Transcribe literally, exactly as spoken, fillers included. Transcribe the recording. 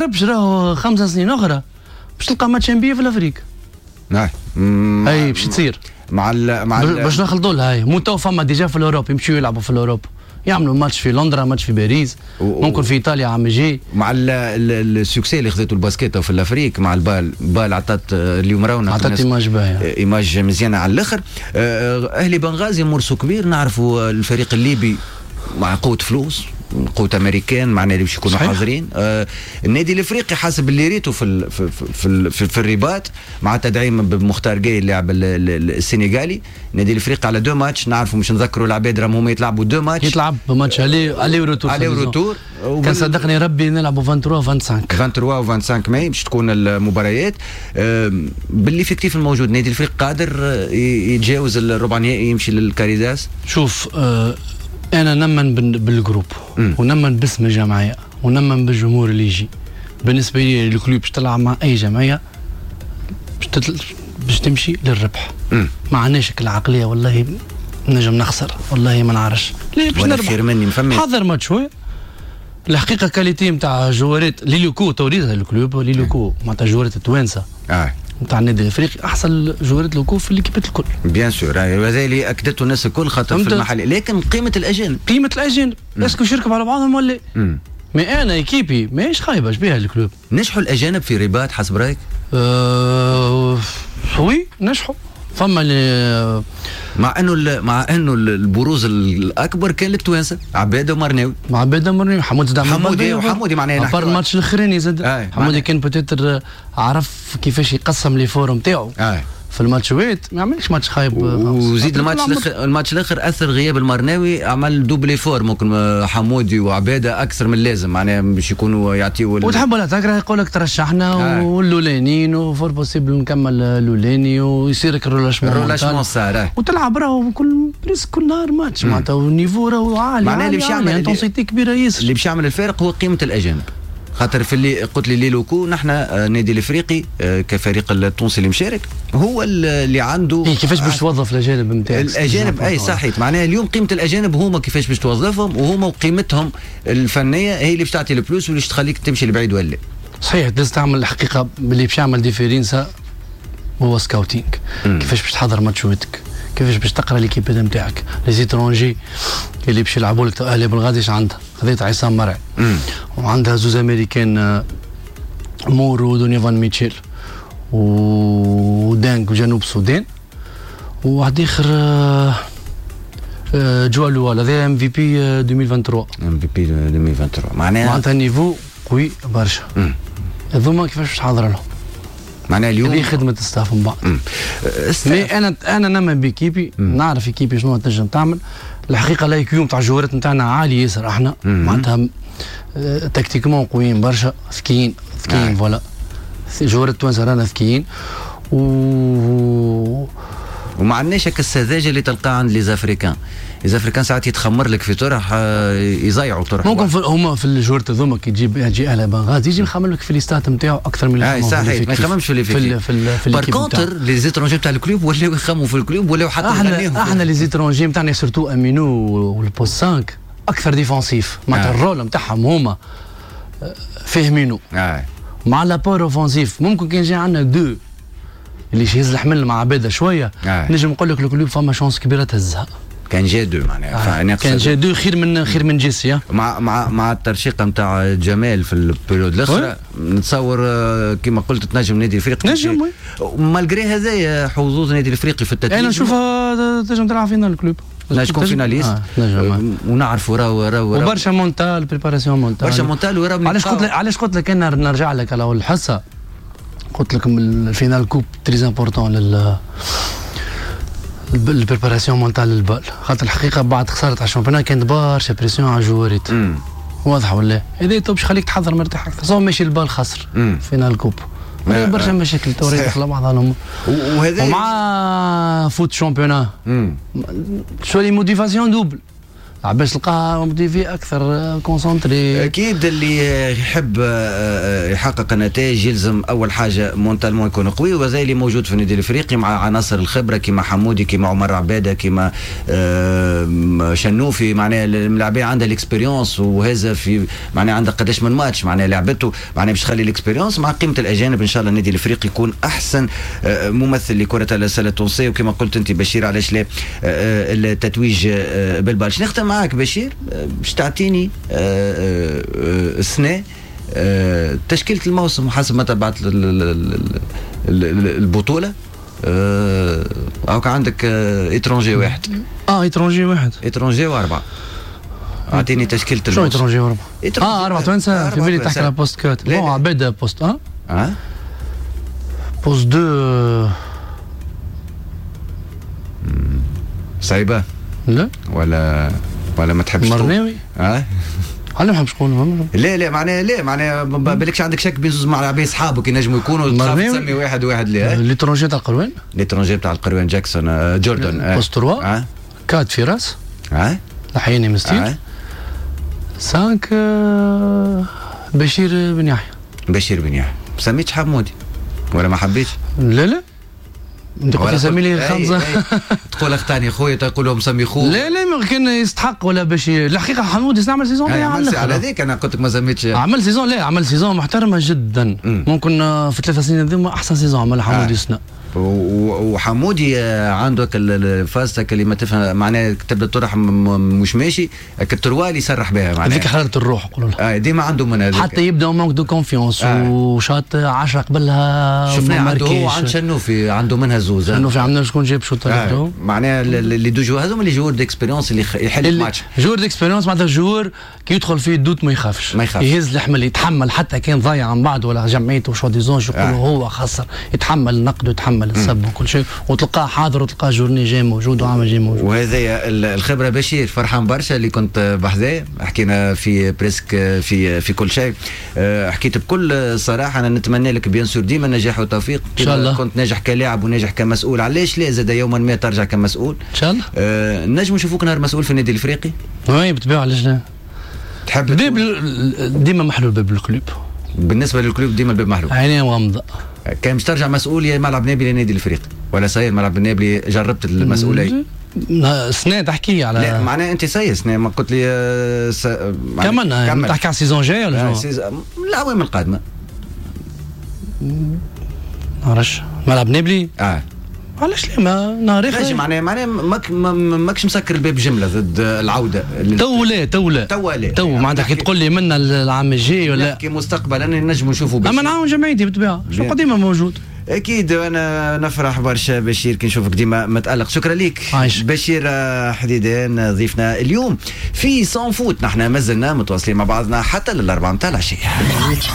تستغربش راهو خمسة سنين اخرى باش تلقى ماتش ام بي في الافريق. نعم اي باش تصير مع ال مع ال باش نخلطوا لها. هاي مو تو فما ديجا في الاوروب يمشيو يلعبوا في الاوروب، يعملوا ماتش في لندن، ماتش في باريس، ممكن في ايطاليا عم يجي. مع السكسي اللي خذته الباسكيت في الافريق مع البال البال عطات اليوم راونا عطات ايماج باهيه، ايماج مزيانه على الاخر. اهلي بنغازي مرسو كبير، نعرفوا الفريق الليبي مع قوه فلوس، قوة امريكان معنا اللي باش يكونوا حاضرين. آه النادي الافريقي حسب اللي ريته في ال في في في, في الرباط مع تدعيم بمختار جاي اللاعب السنغالي. النادي الافريقي على دو ماتش، نعرفوا مش نذكروا العباد راهم هما يتلعبوا دو ماتش، يتلعب ماتش علي علي وروتور علي وروتور كان صدقني ربي نلعبوا ثلاثة وعشرين ثلاثة وعشرين و خمسة وعشرين ماي باش تكون المباريات. آه بالليفيكتيف الموجود النادي الافريقي قادر يتجاوز الربع نهائي يمشي للكاريزاس. شوف آه أنا نمن بالجروب ونمن باسم الجمعية ونمن بالجمهور اللي يجي. بالنسبة لي الكلوب باش تلعب مع أي جمعية باش تتل... باش تمشي للربح. م. ما عندناش العقلية والله نجم نخسر، والله ما نعرفش ليه باش نربح. خير مني مفهمي حضر ماتش شوية. الحقيقة كاليتي نتاع جوارات لي لوكو توريدها الكلوب لي لوكو معناتها جوارات التوانسة اه نتاع النادي الافريقي احسن جوارات لوكو في الليكيبات الكل. بيان سور وهذا اللي اكدته الناس الكل خاطر في المحل. لكن قيمه الاجانب قيمه الاجانب اسكو يشاركوا على بعضهم ولا؟ مي انا ايكيبي ماهيش خايبه بها الكلوب. نجحوا الاجانب في رباط حسب رايك؟ أه وي نجحوا. فما اللي مع انه مع انه البروز الاكبر كان للتوانسه عباده ومرناوي. مع عباده ومرناوي حمودي زاد حمودي وحمودي معناها نحكي على الماتش الاخراني زاد آه. حمودي كان بوتيتر عرف كيفاش يقسم لي فور نتاعو آه. في الماتشوات ما عملش ماتش خايب. وزيد الماتش الاخر الماتش الاخر اثر غياب المرناوي، عمل دوبلي فور ممكن حمودي وعباده اكثر من اللازم معناها باش يكونوا يعطيوا وتحب ولا تكره يقول لك ترشحنا آه. واللولانيين وفور بوسيبل نكمل اللولاني ويصيرك الرولاشمون الرولاشمون صار وتلعب راهو كل بريس كل نهار ماتش معناتها والنيفو راهو عالي معناها اللي باش يعمل انتونسيتي كبيره ياسر. اللي باش يعمل الفارق هو قيمه الاجانب. خاطر في اللي قلت لي ليلوكو نحن النادي الافريقي كفريق التونسي اللي مشارك هو اللي عنده إيه كيفاش باش توظف الاجانب نتاعك الاجانب اي صحيح. معناها اليوم قيمه الاجانب هما كيفاش باش توظفهم وهما وقيمتهم الفنيه هي اللي باش تعطي الفلوس واللي تخليك تمشي لبعيد ولا صحيح. لازم تعمل الحقيقه اللي باش يعمل ديفيرنسا هو سكاوتينغ. كيفاش باش تحضر ماتشواتك، كيفاش باش تقرا ليكيبات نتاعك. لي زيترونجي اللي باش يلعبوا لك اهلي بالغاديش عندها خذيت عصام مرعي وعندها زوز امريكان مورو ودونيفان ميتشيل ودانك وجنوب السودان وواحد اخر جوالو هذا ام في بي ألفين وثلاثة وعشرين ام في بي ألفين وثلاثة وعشرين معناها معناتها نيفو قوي برشا. هذوما كيفاش باش تحضر لهم معناها اليوم اللي خدمه الستاف من بعد. مي انا انا نما بيكيبي نعرف ايكيبي شنو تنجم تعمل. الحقيقه لا كيو نتاع الجوارات نتاعنا عالي ياسر احنا معناتها تكتيكمون قويين برشا ذكيين ذكيين فوالا جوارات التوانسه رانا ذكيين و وما عندناش هكا السذاجه اللي تلقاها عند لي زافريكان. لي زافريكان ساعات يتخمر لك في طرح يضيعوا طرح. ممكن هما في الجوارات هذوما كي تجيب يجي اهلا بنغازي يجي يخمم لك في ليستات نتاعو اكثر من اللي صحيح ما يخممش في في في في بار كونتر لي زيترونجي تاع الكلوب ولاو يخمموا في الكلوب ولاو حتى احنا احنا لي زيترونجي نتاعنا سورتو امينو والبوست خمسة اكثر ديفونسيف معناتها آه. الرول نتاعهم هما فاهمينو آه. مع لابور اوفونسيف ممكن كان جاي عندنا دو اللي يهز الحمل مع عباده شويه آه. نجم نقول لك الكلوب فما شانس كبيره تهزها. كان جا دو معناها آه. كان جا دو خير من خير من جيسي مع مع مع الترشيقه نتاع جمال في البيريود الاخرى نتصور كما قلت تنجم النادي الافريقي نجم مالغري هذايا حظوظ النادي الافريقي في التتويج انا نشوفها تنجم تلعب فينال الكلوب نجم تكون فيناليست آه. نجم ونعرفوا راهو راهو وبرشا مونتال بريباراسيون مونتال برشا مونتال وراه علاش قلت لك علاش قلت لك انا نرجع لك على الحصه قلت لكم الفينال كوب تري امبورطون لل البريباراسيون مونتال للبال خاطر الحقيقه بعد خساره على الشامبيون كانت برشا بريسيون على الجواريت واضح ولا هذا باش يخليك تحضر مرتاح اكثر صوب ماشي البال خسر فينال كوب برشا مشاكل توري داخله بعضهم وهذا ومع فوت شامبيون شو لي موتيفاسيون دوبل عباش تلقاه موتيفي اكثر كونسونتري. اكيد اللي يحب يحقق النتائج يلزم اول حاجه مونتالمون يكون قوي، وزي اللي موجود في النادي الافريقي مع عناصر الخبره كيما حمودي كيما عمر عباده كيما شنوفي، معناها اللاعبين عندها الاكسبيريونس، وهذا في معناها عندها قداش من ماتش معناها لعبته، معناها باش تخلي الاكسبيريونس مع قيمه الاجانب. ان شاء الله النادي الافريقي يكون احسن ممثل لكره السله التونسيه، وكما قلت انت بشير علاش لا التتويج بالبالش. نختم معك بشير باش تعطيني سنة تشكيلة الموسم حسب ما تبعت البطولة. هاكا عندك اترونجي واحد اه اترونجي واحد اترونجي واربعة. اعطيني تشكيلة الموسم. شو اترونجي واربعة؟ اه أربعة توانسة في بالي تحكي على بوست كات. بون عبادة بوست اه اه بوست دو صعيبة لا ولا ولا ما تحبش مرناوي اه انا ما نحبش نقول لا لا معناها لا معناها ما بالكش عندك شك بين زوج لاعبين اصحابك ينجموا يكونوا تخاف تسمي واحد واحد لا ليترونجي تاع القروان ليترونجي تاع القروان جاكسون جوردن بوست ثلاثة اه كات فراس اه لحياني مستير اه خمسة بشير بن يحيى بشير بن يحيى. سميتش حمودي ولا ما حبيتش؟ لا لا انت قلت سمي لي خمسه تقول اختاني خويا تقول لهم سمي خويا. لا لا ما كان يستحق ولا باش الحقيقه حمود يستعمل سيزون على على ذيك انا قلت لك ما سميتش عمل سيزون. لا عمل سيزون محترمه جدا. م. ممكن في ثلاث سنين هذوما احسن سيزون عملها حمود آه. يسنى. وحمودي عندك الفازتك اللي ما تفهم معناها تبدا تروح مش ماشي التروال اللي يسرح بها معناها هذيك حراره الروح يقولوا لها اه ديما عنده من هذاك حتى يبدا مونك دو كونفيونس آه. وشاط عشرة قبلها شفنا عنده هو عند شنوفي عنده منها زوز شنوفي عندنا شكون جاب شوط آه. معناها اللي دو جو هذوما اللي جوور ديكسبيريونس اللي يحل الماتش جوور ديكسبيريونس معناتها جوور كي يدخل فيه الدوت ما يخافش ما يخافش يهز الحمل يتحمل حتى كان ضايع عن بعض ولا جمعيته شو ديزون يقولوا آه. هو خسر يتحمل النقد ويتحمل السب وكل شيء وتلقاه حاضر وتلقاه جورني جاي موجود وعمل جاي موجود. وهذا الخبره بشير فرحان برشا اللي كنت بحذاه حكينا في بريسك في في كل شيء حكيت بكل صراحه. انا نتمنى لك بيان سور ديما النجاح والتوفيق ان شاء الله. كنت ناجح كلاعب وناجح كمسؤول علاش لا زاد يوما ما ترجع كمسؤول ان شاء الله. أه نجم نشوفوك نهار مسؤول في النادي الافريقي. وي بالطبيعه علاش لا. تحب الباب ديما محلول باب الكلوب. بالنسبه للكلوب ديما الباب محلول. عينيه مغمضه. كان باش ترجع مسؤول يا ملعب نابلي للنادي الافريقي ولا صاير ملعب النابلي جربت المسؤوليه؟ سنة تحكي على لا معناها انت سي سنة ما قلت لي س... كمان كمل تحكي على السيزون جاي ولا آه سيز... الاعوام القادمه نعرفش ملعب نابلي اه علاش لا ما نهار اخر معناها معناها ماك ماكش مسكر الباب جمله ضد العوده تو لا تو لا تو لا تو معناتها كي تقول لي منا العام الجاي ولا نحكي مستقبلا نجموا نشوفوا اما نعاون جمعيتي بالطبيعه شو قديما موجود. اكيد وانا نفرح برشا بشير كي نشوفك ديما متالق. شكرا ليك عايش. بشير حديدان ضيفنا اليوم في صن فوت. نحن مازلنا متواصلين مع بعضنا حتى للاربعه متاع العشيه.